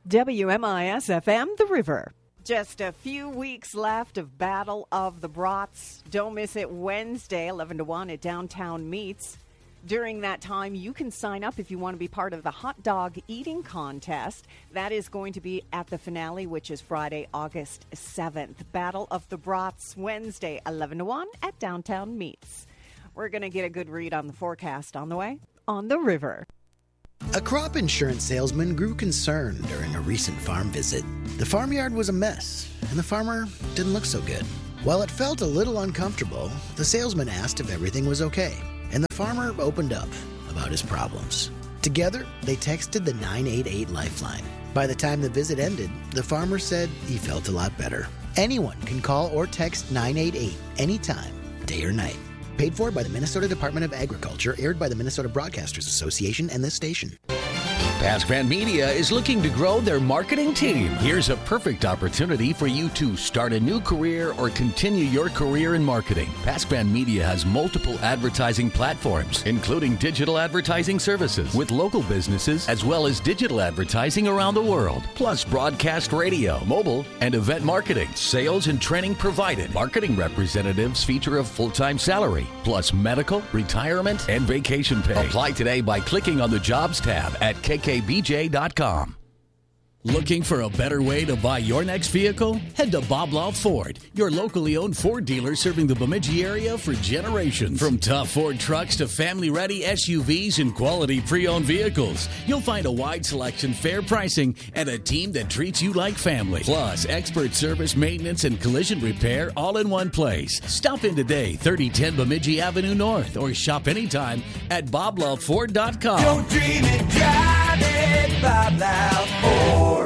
WMIS-FM, The River. Just a few weeks left of Battle of the Brats. Don't miss it Wednesday, 11 to 1 at Downtown Meats. During that time, you can sign up if you want to be part of the hot dog eating contest. That is going to be at the finale, which is Friday, August 7th. Battle of the Brats, Wednesday, 11 to 1 at Downtown Meats. We're going to get a good read on the forecast on the way on The River. A crop insurance salesman grew concerned during a recent farm visit. The farmyard was a mess, and the farmer didn't look so good. While it felt a little uncomfortable, the salesman asked if everything was okay, and the farmer opened up about his problems. Together, they texted the 988 Lifeline. By the time the visit ended, the farmer said he felt a lot better. Anyone can call or text 988 anytime, day or night. Paid for by the Minnesota Department of Agriculture, aired by the Minnesota Broadcasters Association and this station. PaskVan Media is looking to grow their marketing team. Here's a perfect opportunity for you to start a new career or continue your career in marketing. PaskVan Media has multiple advertising platforms, including digital advertising services with local businesses, as well as digital advertising around the world, plus broadcast radio, mobile, and event marketing. Sales and training provided. Marketing representatives feature a full-time salary, plus medical, retirement, and vacation pay. Apply today by clicking on the Jobs tab at kkbj.com. Looking for a better way to buy your next vehicle? Head to Bob Law Ford, your locally owned Ford dealer serving the Bemidji area for generations. From tough Ford trucks to family-ready SUVs and quality pre-owned vehicles, you'll find a wide selection, fair pricing, and a team that treats you like family. Plus, expert service, maintenance, and collision repair all in one place. Stop in today, 3010 Bemidji Avenue North, or shop anytime at BobLawFord.com. Don't dream it, drive it, Bob Law Ford.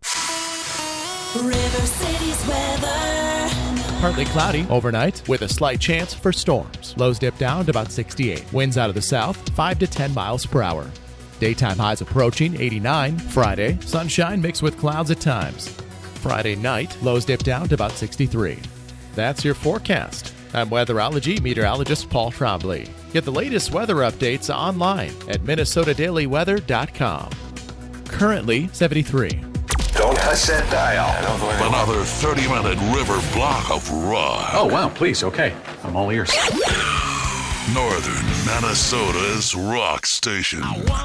River City's weather. Partly cloudy overnight with a slight chance for storms. Lows dip down to about 68. Winds out of the south, 5 to 10 miles per hour. Daytime highs approaching 89. Friday, sunshine mixed with clouds at times. Friday night, lows dip down to about 63. That's your forecast. I'm weatherology meteorologist Paul Trombley. Get the latest weather updates online at minnesotadailyweather.com. Currently 73. Don't touch that dial. Another 30-minute river block of rock. Oh, wow, please, okay. I'm all ears. Northern Minnesota's rock station.